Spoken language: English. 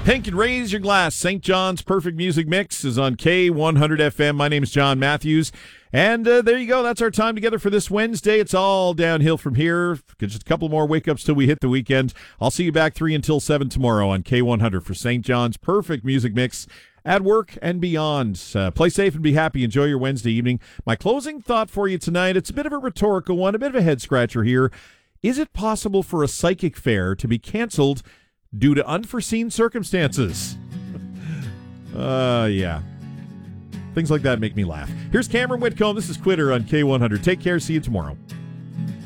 Pink and Raise Your Glass. St. John's Perfect Music Mix is on K100 FM. My name is John Matthews. And there you go. That's our time together for this Wednesday. It's all downhill from here. Just a couple more wake-ups till we hit the weekend. I'll see you back 3 until 7 tomorrow on K100 for St. John's Perfect Music Mix at work and beyond. Play safe and be happy. Enjoy your Wednesday evening. My closing thought for you tonight, it's a bit of a rhetorical one, a bit of a head-scratcher here. Is it possible for a psychic fair to be canceled due to unforeseen circumstances? Yeah. Things like that make me laugh. Here's Cameron Whitcomb. This is Quitter on K100. Take care. See you tomorrow.